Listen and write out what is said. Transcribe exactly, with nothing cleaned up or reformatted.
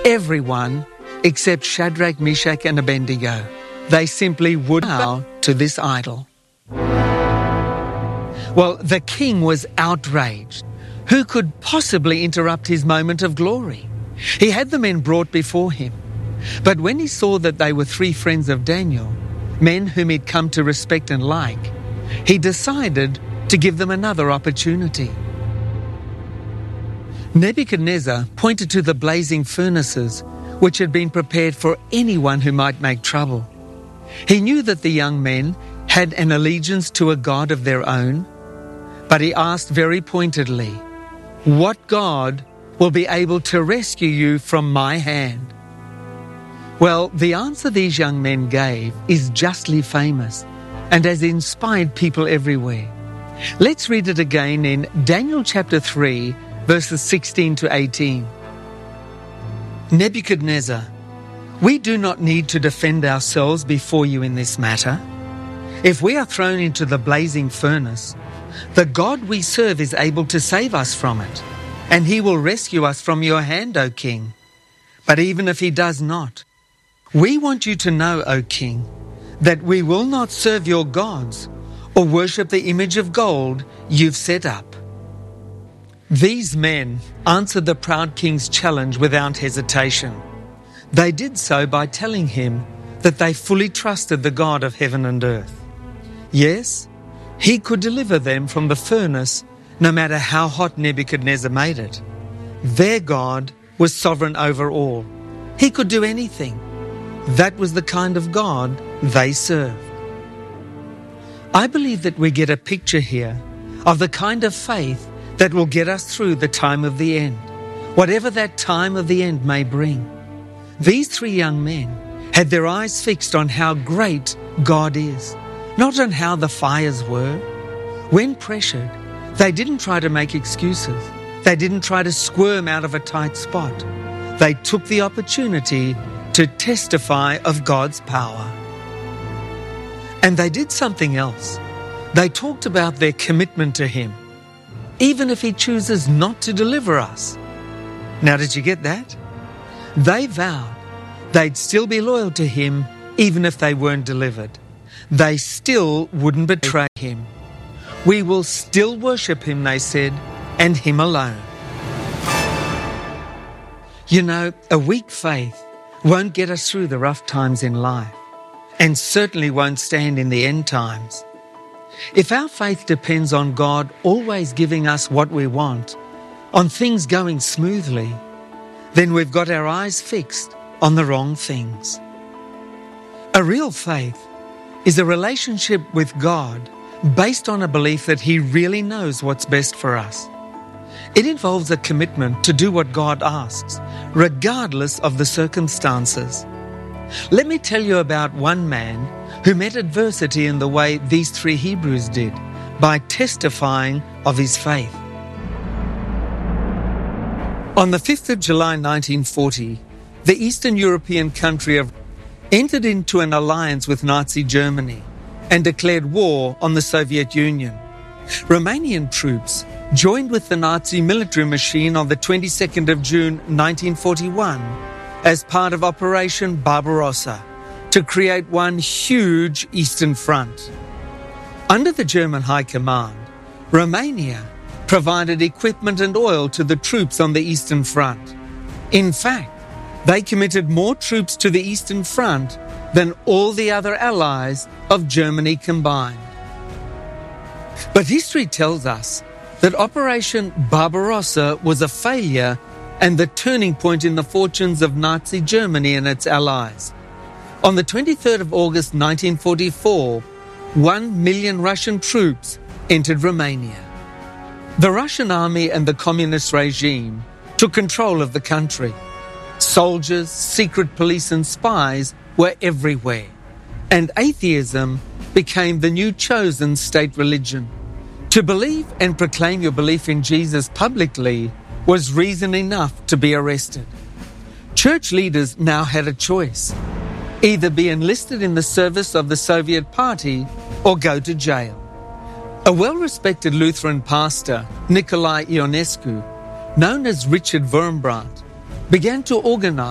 Everyone except Shadrach, Meshach and Abednego. They simply would bow to this idol. Well, the king was outraged. Who could possibly interrupt his moment of glory? He had the men brought before him. But when he saw that they were three friends of Daniel, men whom he'd come to respect and like, he decided to give them another opportunity. Nebuchadnezzar pointed to the blazing furnaces which had been prepared for anyone who might make trouble. He knew that the young men had an allegiance to a god of their own, but he asked very pointedly, "What god will be able to rescue you from my hand?" Well, the answer these young men gave is justly famous and has inspired people everywhere. Let's read it again in Daniel chapter three, verses sixteen to eighteen. Nebuchadnezzar, we do not need to defend ourselves before you in this matter. If we are thrown into the blazing furnace, the God we serve is able to save us from it, and he will rescue us from your hand, O king. But even if he does not, we want you to know, O king, that we will not serve your gods or worship the image of gold you've set up. These men answered the proud king's challenge without hesitation. They did so by telling him that they fully trusted the God of heaven and earth. Yes, he could deliver them from the furnace no matter how hot Nebuchadnezzar made it. Their God was sovereign over all. He could do anything. That was the kind of God they served. I believe that we get a picture here of the kind of faith that will get us through the time of the end, whatever that time of the end may bring. These three young men had their eyes fixed on how great God is, not on how the fires were. When pressured, they didn't try to make excuses. They didn't try to squirm out of a tight spot. They took the opportunity to testify of God's power. And they did something else. They talked about their commitment to him, even if he chooses not to deliver us. Now, did you get that? They vowed they'd still be loyal to him even if they weren't delivered. They still wouldn't betray him. We will still worship him, they said, and him alone. You know, a weak faith won't get us through the rough times in life, and certainly won't stand in the end times. If our faith depends on God always giving us what we want, on things going smoothly, then we've got our eyes fixed on the wrong things. A real faith is a relationship with God based on a belief that he really knows what's best for us. It involves a commitment to do what God asks, regardless of the circumstances. Let me tell you about one man who met adversity in the way these three Hebrews did, by testifying of his faith. On the fifth of July nineteen forty, the Eastern European country of entered into an alliance with Nazi Germany and declared war on the Soviet Union. Romanian troops joined with the Nazi military machine on the twenty-second of June nineteen forty-one as part of Operation Barbarossa to create one huge Eastern Front. Under the German High Command, Romania provided equipment and oil to the troops on the Eastern Front. In fact, they committed more troops to the Eastern Front than all the other allies of Germany combined. But history tells us that Operation Barbarossa was a failure and the turning point in the fortunes of Nazi Germany and its allies. On the twenty-third of August nineteen forty-four, one million Russian troops entered Romania. The Russian army and the communist regime took control of the country. Soldiers, secret police and spies were everywhere, and atheism became the new chosen state religion. To believe and proclaim your belief in Jesus publicly was reason enough to be arrested. Church leaders now had a choice: either be enlisted in the service of the Soviet Party or go to jail. A well-respected Lutheran pastor, Nicolae Ionescu, known as Richard Wurmbrand, began to organize